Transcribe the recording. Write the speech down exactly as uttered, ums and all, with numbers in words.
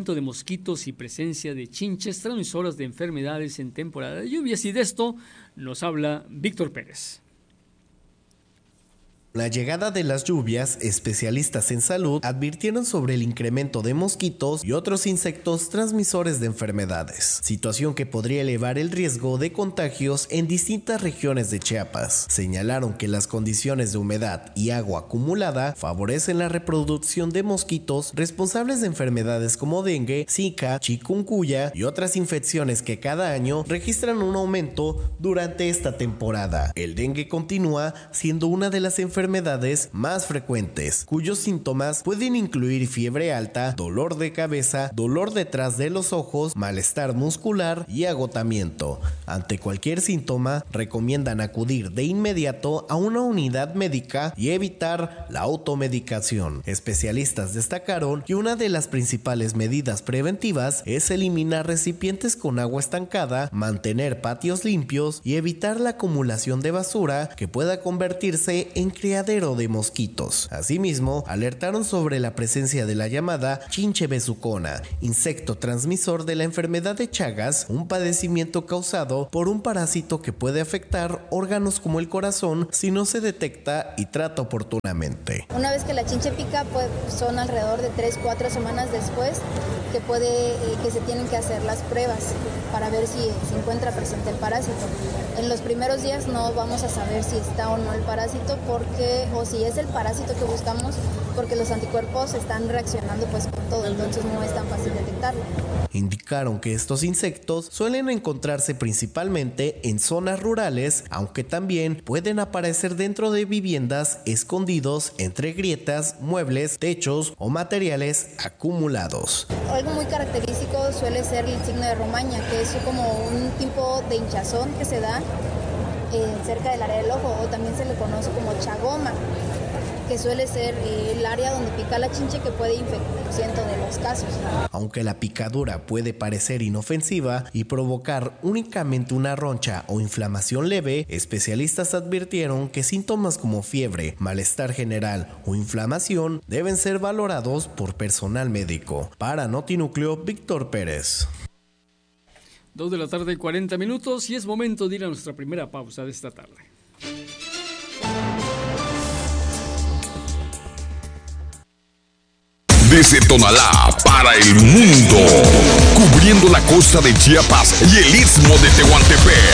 aumento de mosquitos y presencia de chinches transmisoras de enfermedades en temporada de lluvias, y de esto nos habla Víctor Pérez. La llegada de las lluvias, especialistas en salud advirtieron sobre el incremento de mosquitos y otros insectos transmisores de enfermedades, situación que podría elevar el riesgo de contagios en distintas regiones de Chiapas. Señalaron que las condiciones de humedad y agua acumulada favorecen la reproducción de mosquitos responsables de enfermedades como dengue, zika, chikungunya y otras infecciones que cada año registran un aumento durante esta temporada. El dengue continúa siendo una de las enfermedades enfermedades más frecuentes, cuyos síntomas pueden incluir fiebre alta, dolor de cabeza, dolor detrás de los ojos, malestar muscular y agotamiento. Ante cualquier síntoma, recomiendan acudir de inmediato a una unidad médica y evitar la automedicación. Especialistas destacaron que una de las principales medidas preventivas es eliminar recipientes con agua estancada, mantener patios limpios y evitar la acumulación de basura que pueda convertirse en criadero de mosquitos. Asimismo, alertaron sobre la presencia de la llamada chinche besucona, insecto transmisor de la enfermedad de Chagas, un padecimiento causado por un parásito que puede afectar órganos como el corazón si no se detecta y trata oportunamente. Una vez que la chinche pica, pues son alrededor de tres, cuatro semanas después que puede, eh, que se tienen que hacer las pruebas para ver si se encuentra presente el parásito. En los primeros días no vamos a saber si está o no el parásito, porque o si es el parásito que buscamos, porque los anticuerpos están reaccionando pues con todo, entonces no es tan fácil detectarlo. Indicaron que estos insectos suelen encontrarse principalmente en zonas rurales, aunque también pueden aparecer dentro de viviendas escondidos entre grietas, muebles, techos o materiales acumulados. Algo muy característico suele ser el signo de romaña, que es como un tipo de hinchazón que se da eh, cerca del área del ojo, o también se le conoce como chagoma, que suele ser el área donde pica la chinche, que puede infectar el cien por ciento de los casos. Aunque la picadura puede parecer inofensiva y provocar únicamente una roncha o inflamación leve, especialistas advirtieron que síntomas como fiebre, malestar general o inflamación deben ser valorados por personal médico. Para Notinúcleo, Víctor Pérez. Dos de la tarde, cuarenta minutos, y es momento de ir a nuestra primera pausa de esta tarde. Desde Tonalá para el mundo, cubriendo la costa de Chiapas y el istmo de Tehuantepec.